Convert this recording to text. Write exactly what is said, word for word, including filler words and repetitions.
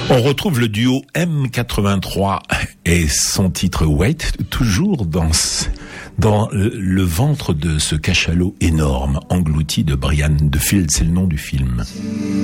On retrouve le duo M quatre-vingt-trois et son titre Wait, toujours dans, dans le ventre de ce cachalot énorme, englouti de Brian de Field, c'est le nom du film.